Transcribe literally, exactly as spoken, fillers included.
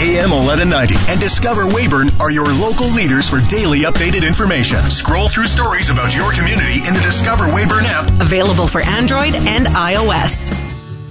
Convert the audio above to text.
A M eleven ninety and Discover Weyburn are your local leaders for daily updated information. Scroll through stories about your community in the Discover Weyburn app. Available for Android and iOS.